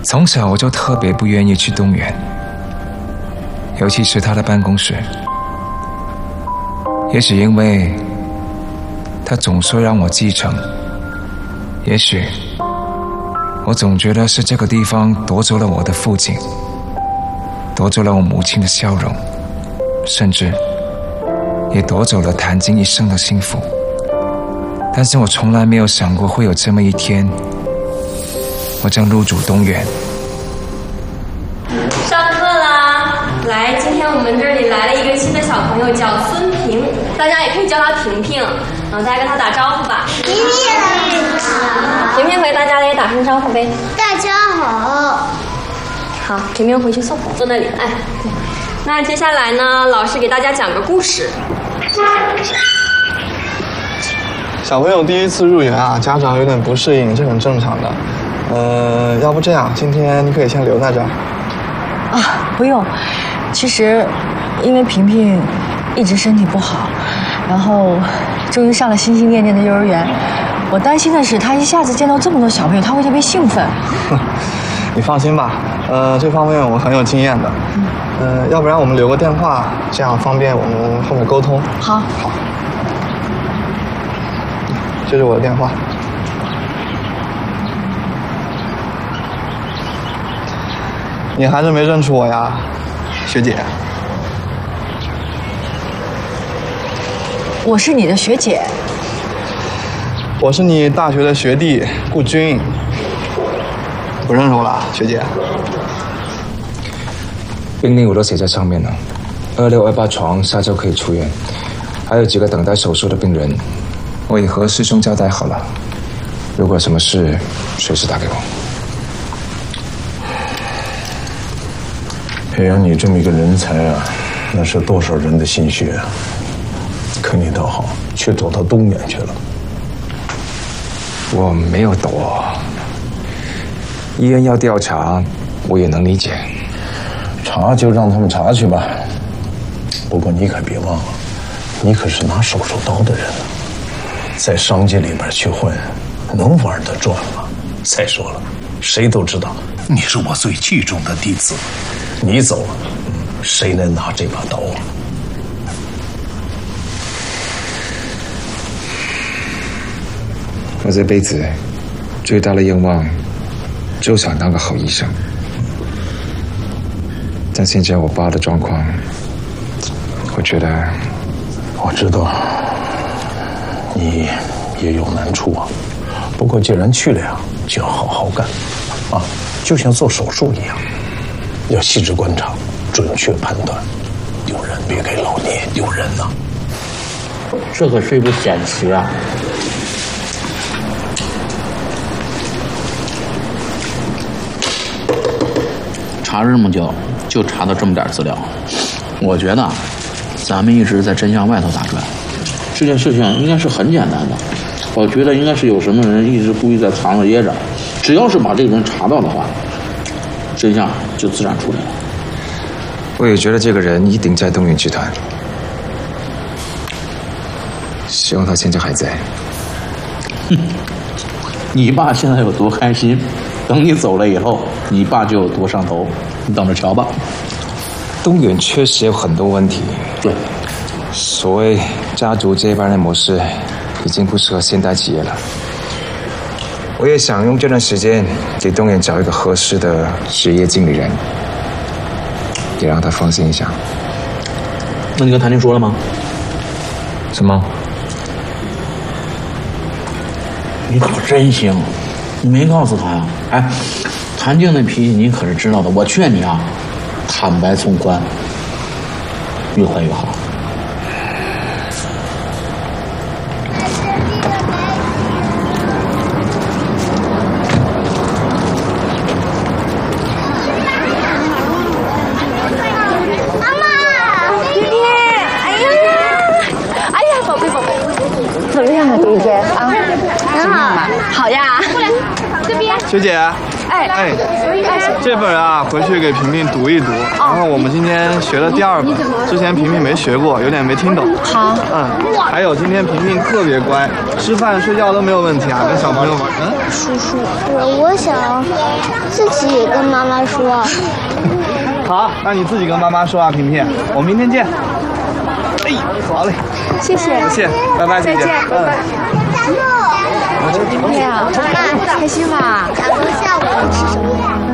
从小我就特别不愿意去动物园，尤其是他的办公室。也许因为他总说让我继承，也许我总觉得是这个地方夺走了我的父亲，夺走了我母亲的笑容，甚至也夺走了谭晶一生的幸福。但是我从来没有想过会有这么一天，我将入主东园。 上课啦！来，今天我们这里来了一个新的小朋友，叫孙平，大家也可以叫他平平。大家跟他打招呼吧。 平平好。 平平和大家也打声招呼呗。 大家好。 好，平平回去坐那里。哎，那接下来呢，老师给大家讲个故事。 小朋友第一次入园啊，家长有点不适应，这很正常的。要不这样，今天你可以先留在这儿。 啊，不用。其实，因为平平一直身体不好，然后终于上了心心念念的幼儿园，我担心的是他一下子见到这么多小朋友，他会特别兴奋。 你放心吧，这方面我很有经验的。要不然我们留个电话，这样方便我们后面沟通。 好。 好。这是我的电话。你还是没认出我呀，学姐？ 我是你的学姐。 我是你大学的学弟顾军。不认识我了，学姐？ 病历我都写在上面了，26、28床下周可以出院，还有几个等待手术的病人。我已和师兄交代好了，如果有什么事，随时打给我。 培养你这么一个人才啊，那是多少人的心血啊！可你倒好，却躲到东园去了。 我没有躲，医院要调查，我也能理解。 查就让他们查去吧。不过你可别忘了，你可是拿手术刀的人啊。在商界里边去混，能玩得转吗？再说了，谁都知道你是我最器重的弟子，你走了，谁能拿这把刀啊？ 我这辈子最大的愿望，就想当个好医生。但现在我爸的状况，我觉得， 我知道。你也有难处啊，不过既然去了呀，就要好好干，啊，就像做手术一样，要细致观察，准确判断，丢人别给老聂丢人呐。 这可是一部险棋啊！查了这么久，就查到这么点资料，我觉得咱们一直在真相外头打转。这件事情应该是很简单的，我觉得应该是有什么人一直故意在藏着掖着，只要是把这个人查到的话，真相就自然出来了。 我也觉得这个人一定在东园集团，希望他现在还在。 哼，你爸现在有多开心，等你走了以后，你爸就有多上头，你等着瞧吧。 东园确实有很多问题， 对。 所谓家族接班的模式已经不适合现代企业了。我也想用这段时间给东园找一个合适的职业经理人，也让他放心一下。 那你跟谭晶说了吗？ 什么？ 你可真行，你没告诉他呀？哎，谭晶那脾气你可是知道的，我劝你啊，坦白从宽，越快越好。 怎么样啊，第一天啊？ 很好， 好呀。 过来，这边。 学姐， 哎，这本啊，回去给萍萍读一读。然后我们今天学了第2本，之前萍萍没学过，有点没听懂。 好。 还有今天萍萍特别乖，吃饭睡觉都没有问题啊，跟小朋友玩。 叔叔，我想自己跟妈妈说。 好，那你自己跟妈妈说啊，萍萍，我们明天见。哎，好嘞， 谢谢， 不谢，拜拜， 再见，拜拜。萍萍啊，开心吧？ 咱们下午吃什么呀？